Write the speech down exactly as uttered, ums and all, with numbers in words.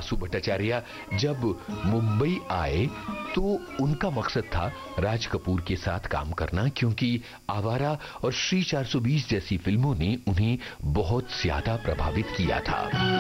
बासु भट्टाचार्य जब मुंबई आए तो उनका मकसद था राज कपूर के साथ काम करना, क्योंकि आवारा और श्री चार सौ बीस जैसी फिल्मों ने उन्हें बहुत ज्यादा प्रभावित किया था।